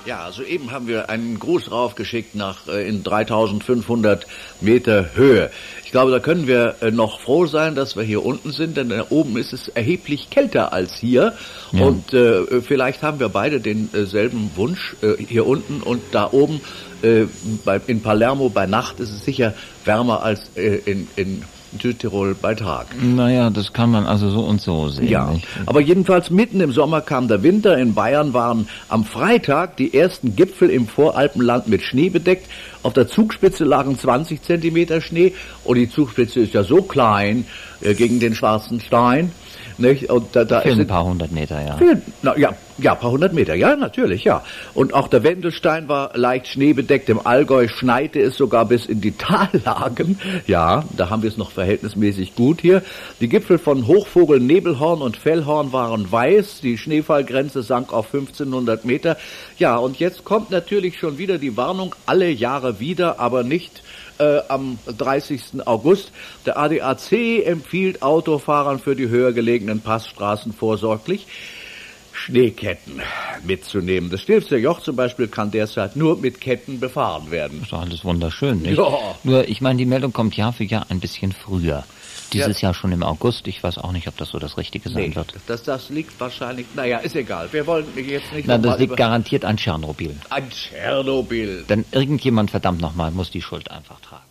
Ja, soeben haben wir einen Gruß raufgeschickt in 3500 Meter Höhe. Ich glaube, da können wir noch froh sein, dass wir hier unten sind, denn da oben ist es erheblich kälter als hier. Ja. Und vielleicht haben wir beide denselben Wunsch hier unten und da oben in Palermo bei Nacht ist es sicher wärmer als in Südtirol bei Tag. Naja, das kann man also so und so sehen. Ja, nicht? Aber jedenfalls mitten im Sommer kam der Winter. In Bayern waren am Freitag die ersten Gipfel im Voralpenland mit Schnee bedeckt. Auf der Zugspitze lagen 20 Zentimeter Schnee und die Zugspitze ist ja so klein gegen den schwarzen Stein. Nicht? Und da fehlen ein paar hundert Meter, ja. Ein paar hundert Meter, ja, natürlich, ja. Und auch der Wendelstein war leicht schneebedeckt. Im Allgäu schneite es sogar bis in die Tallagen. Ja, da haben wir es noch verhältnismäßig gut hier. Die Gipfel von Hochvogel, Nebelhorn und Fellhorn waren weiß. Die Schneefallgrenze sank auf 1500 Meter. Ja, und jetzt kommt natürlich schon wieder die Warnung, alle Jahre wieder, aber nicht am 30. August. Der ADAC empfiehlt Autofahrern für die höher gelegenen Passstraßen vorsorglich Schneeketten mitzunehmen. Das Stilfser Joch zum Beispiel kann derzeit nur mit Ketten befahren werden. Das ist doch alles wunderschön, nicht? Ja. Nur, ich meine, die Meldung kommt Jahr für Jahr ein bisschen früher. Dieses Jahr schon im August. Ich weiß auch nicht, ob das so das Richtige sein wird. Das liegt wahrscheinlich, ist egal. Wir wollen jetzt nicht Nein, das liegt garantiert an Tschernobyl. An Tschernobyl. Denn irgendjemand, verdammt nochmal, muss die Schuld einfach tragen.